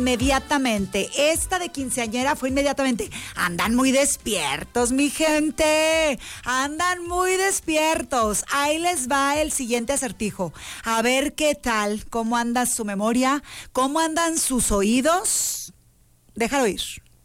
Inmediatamente, esta de quinceañera fue inmediatamente. Andan muy despiertos, mi gente. Andan muy despiertos. Ahí les va el siguiente acertijo. A ver qué tal, cómo anda su memoria, cómo andan sus oídos. Déjalo ir.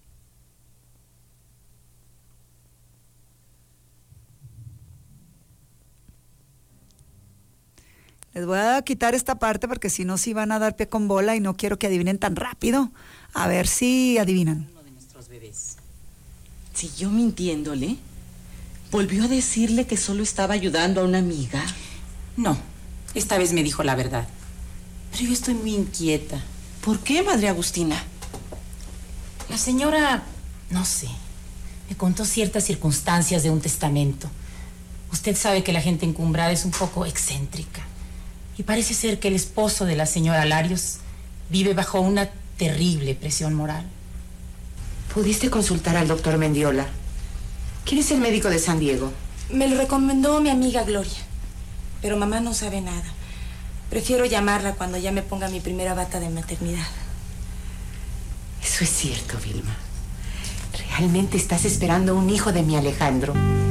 Les voy a quitar esta parte porque si no, sí van a dar pie con bola y no quiero que adivinen tan rápido. A ver si adivinan. Uno de nuestros bebés. Siguió mintiéndole. ¿Volvió a decirle que solo estaba ayudando a una amiga? No, esta vez me dijo la verdad. Pero yo estoy muy inquieta. ¿Por qué, Madre Agustina? La señora, no sé, me contó ciertas circunstancias de un testamento. Usted sabe que la gente encumbrada es un poco excéntrica. Y parece ser que el esposo de la señora Larios vive bajo una terrible presión moral. ¿Pudiste consultar al doctor Mendiola? ¿Quién es el médico de San Diego? Me lo recomendó mi amiga Gloria. Pero mamá no sabe nada. Prefiero llamarla cuando ya me ponga mi primera bata de maternidad. Eso es cierto, Vilma. Realmente estás esperando un hijo de mi Alejandro.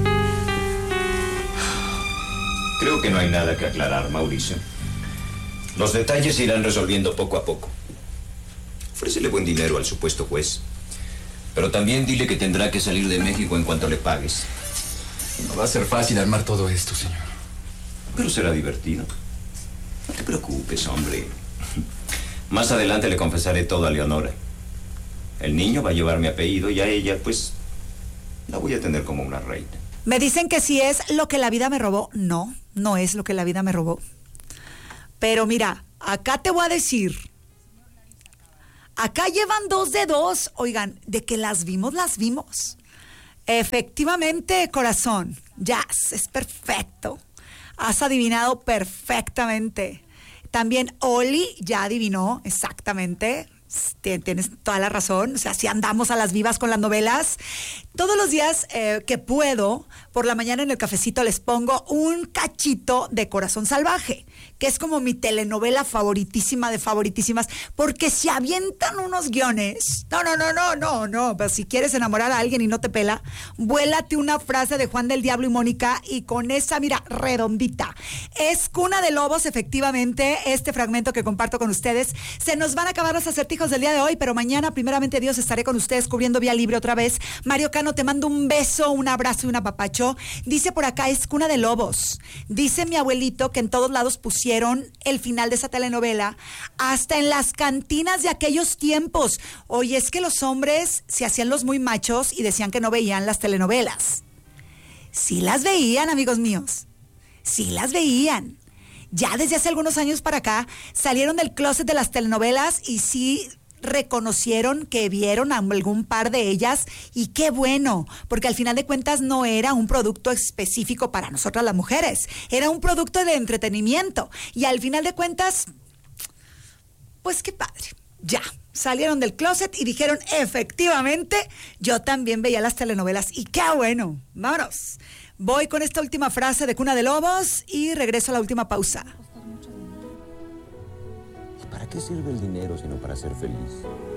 Creo que no hay nada que aclarar, Mauricio. Los detalles se irán resolviendo poco a poco. Ofrécele buen dinero al supuesto juez. Pero también dile que tendrá que salir de México en cuanto le pagues. No va a ser fácil armar todo esto, señor. Pero será divertido. No te preocupes, hombre. Más adelante le confesaré todo a Leonora. El niño va a llevar mi apellido y a ella, pues, la voy a tener como una reina. Me dicen que si es lo que la vida me robó. No, no es lo que la vida me robó. Pero mira, acá te voy a decir. Acá llevan 2 de 2. Oigan, de que las vimos. Efectivamente, corazón. Jazz, es perfecto. Has adivinado perfectamente. También Oli ya adivinó exactamente. Tienes toda la razón. O sea, si andamos a las vivas con las novelas. Todos los días que puedo, por la mañana en el cafecito les pongo un cachito de Corazón Salvaje, que es como mi telenovela favoritísima de favoritísimas, porque se avientan unos guiones. No. Pero si quieres enamorar a alguien y no te pela, vuélate una frase de Juan del Diablo y Mónica y con esa, mira, redondita. Es Cuna de Lobos, efectivamente, este fragmento que comparto con ustedes. Se nos van a acabar los acertijos del día de hoy, pero mañana, primeramente Dios, estaré con ustedes cubriendo Vía Libre otra vez. Mario Cano, te mando un beso, un abrazo y un apapacho. Dice por acá, es Cuna de Lobos. Dice mi abuelito que en todos lados pusieron el final de esa telenovela, hasta en las cantinas de aquellos tiempos. Oye, es que los hombres se hacían los muy machos y decían que no veían las telenovelas. Sí las veían, amigos míos. Sí las veían. Ya desde hace algunos años para acá salieron del closet de las telenovelas y sí reconocieron que vieron a algún par de ellas, y qué bueno, porque al final de cuentas no era un producto específico para nosotras las mujeres, era un producto de entretenimiento, y al final de cuentas, pues qué padre, ya salieron del closet y dijeron, efectivamente, yo también veía las telenovelas, y qué bueno. Vámonos. Voy con esta última frase de Cuna de Lobos y regreso a la última pausa. ¿Para qué sirve el dinero sino para ser feliz?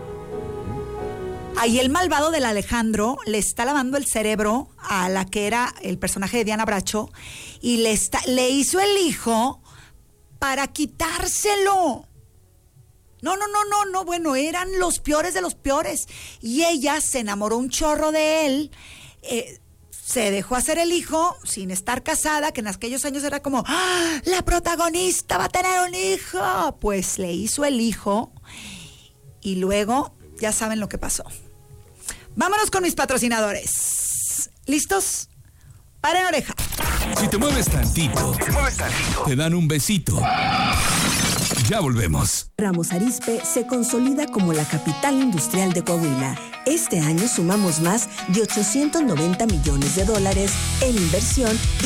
Ahí el malvado del Alejandro le está lavando el cerebro a la que era el personaje de Diana Bracho y le hizo el hijo para quitárselo. No, bueno, eran los peores de los peores. Y ella se enamoró un chorro de él, se dejó hacer el hijo sin estar casada, que en aquellos años era como, ¡ah, la protagonista va a tener un hijo! Pues le hizo el hijo y luego ya saben lo que pasó. Vámonos con mis patrocinadores. ¿Listos? Paren oreja. Si te mueves tantito, te dan un besito. Ya volvemos. Ramos Arizpe se consolida como la capital industrial de Coahuila. Este año sumamos más de $890 millones en inversión